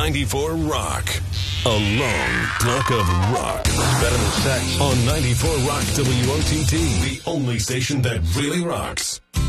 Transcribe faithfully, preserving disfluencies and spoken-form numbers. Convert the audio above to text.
ninety-four Rock. A long block of rock. It's better than sex. On ninety-four Rock W O T T, the only station that really rocks.